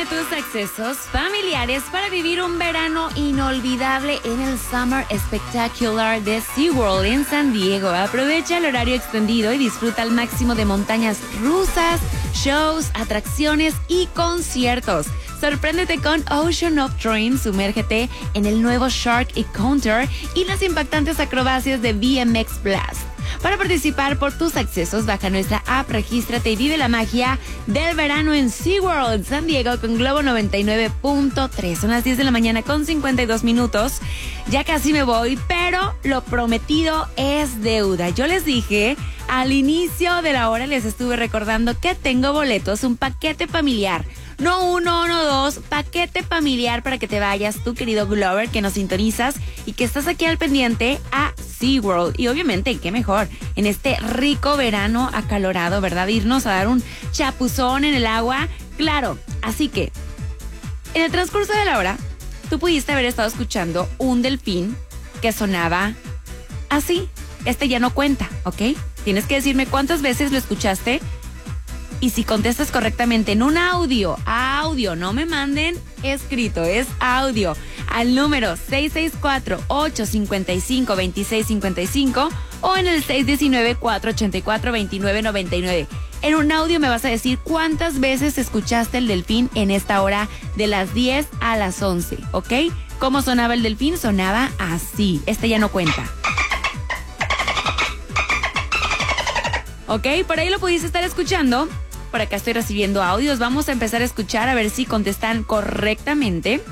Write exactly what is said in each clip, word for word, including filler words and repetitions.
tiene tus accesos familiares para vivir un verano inolvidable en el Summer Spectacular de SeaWorld en San Diego. Aprovecha el horario extendido y disfruta al máximo de montañas rusas, shows, atracciones y conciertos. Sorpréndete con Ocean of Dreams, sumérgete en el nuevo Shark Encounter y las impactantes acrobacias de B M X Blast. Para participar por tus accesos, baja nuestra app, regístrate y vive la magia del verano en SeaWorld San Diego con Globo noventa y nueve punto tres. Son las diez de la mañana con cincuenta y dos minutos. Ya casi me voy, pero lo prometido es deuda. Yo les dije al inicio de la hora, les estuve recordando que tengo boletos, un paquete familiar. No uno, no dos, paquete familiar para que te vayas, tú querido Glover, que nos sintonizas y que estás aquí al pendiente a SeaWorld. Y obviamente, qué mejor, en este rico verano acalorado, ¿verdad? Irnos a dar un chapuzón en el agua, claro. Así que, en el transcurso de la hora, tú pudiste haber estado escuchando un delfín que sonaba así. Este ya no cuenta, ¿ok? Tienes que decirme cuántas veces lo escuchaste. Y si contestas correctamente en un audio, audio, no me manden escrito, es audio, al número seis seis cuatro, ocho cinco cinco, dos seis cinco cinco o en el seis uno nueve, cuatro ocho cuatro, dos nueve nueve nueve. En un audio me vas a decir cuántas veces escuchaste el delfín en esta hora de las diez a las once, ¿ok? ¿Cómo sonaba el delfín? Sonaba así. Este ya no cuenta. ¿Ok? Por ahí lo pudiste estar escuchando. Por acá estoy recibiendo audios. Vamos a empezar a escuchar a ver si contestan correctamente.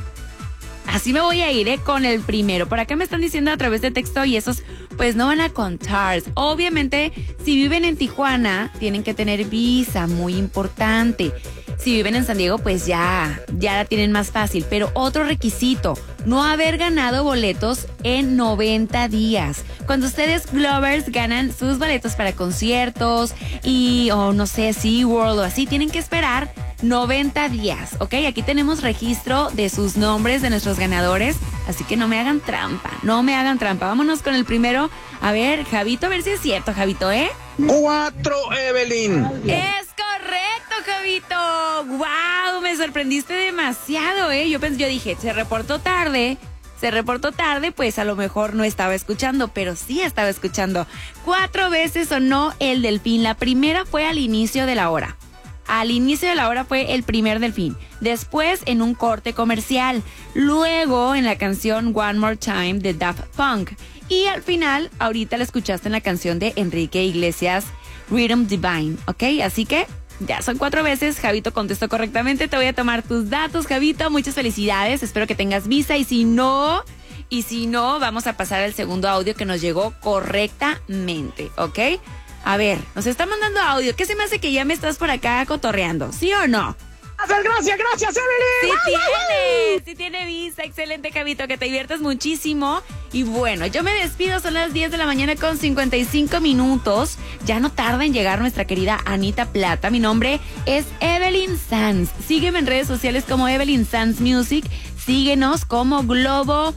Así me voy a ir, ¿eh? Con el primero. Por acá me están diciendo a través de texto y esos pues no van a contar. Obviamente, si viven en Tijuana, tienen que tener visa, muy importante. Si viven en San Diego, pues ya, ya la tienen más fácil. Pero otro requisito, no haber ganado boletos en noventa días. Cuando ustedes, Glovers, ganan sus boletos para conciertos y, o no sé, SeaWorld o así, tienen que esperar noventa días, ¿ok? Aquí tenemos registro de sus nombres de nuestros ganadores, así que no me hagan trampa, no me hagan trampa. Vámonos con el primero. A ver, Javito, a ver si es cierto, Javito, ¿eh? Cuatro, Evelyn. Es correcto, Javito. ¡Wow! Me sorprendiste demasiado, ¿eh? Yo pensé, yo dije, se reportó tarde. Se reportó tarde, pues a lo mejor no estaba escuchando, pero sí estaba escuchando. Cuatro veces sonó el delfín. La primera fue al inicio de la hora. Al inicio de la hora fue el primer delfín. Después en un corte comercial. Luego en la canción One More Time de Daft Punk. Y al final, ahorita la escuchaste en la canción de Enrique Iglesias, Rhythm Divine, ¿ok? Así que ya son cuatro veces. Javito contestó correctamente. Te voy a tomar tus datos, Javito. Muchas felicidades. Espero que tengas visa. Y si no, y si no, vamos a pasar al segundo audio que nos llegó correctamente, ¿ok? A ver, nos está mandando audio. ¿Qué se me hace que ya me estás por acá cotorreando? ¿Sí o no? Gracias, gracias, Evelyn. Sí tiene, sí tiene visa. Excelente, Javito, que te diviertas muchísimo. Y bueno, yo me despido, son las diez de la mañana con cincuenta y cinco minutos. Ya no tarda en llegar nuestra querida Anita Plata. Mi nombre es Evelyn Sanz. Sígueme en redes sociales como Evelyn Sanz Music. Síguenos como Globo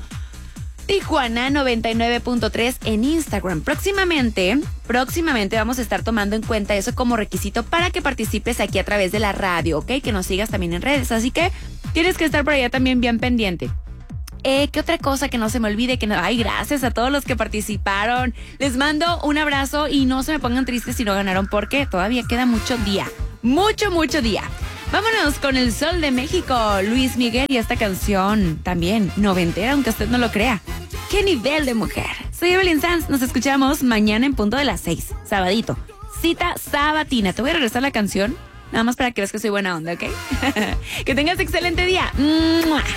Tijuana noventa y nueve punto tres en Instagram. Próximamente, próximamente vamos a estar tomando en cuenta eso como requisito para que participes aquí a través de la radio, ¿ok? Que nos sigas también en redes. Así que tienes que estar por allá también bien pendiente. Eh, ¿qué otra cosa que no se me olvide? Que no, ay, gracias a todos los que participaron. Les mando un abrazo y no se me pongan tristes si no ganaron porque todavía queda mucho día. Mucho, mucho día. Vámonos con el Sol de México, Luis Miguel y esta canción también noventera, aunque usted no lo crea. ¡Qué nivel de mujer! Soy Evelyn Sanz, nos escuchamos mañana en punto de las seis, sabadito. Cita sabatina. Te voy a regresar la canción, nada más para que veas que soy buena onda, ¿ok? Que tengas excelente día. ¡Mua!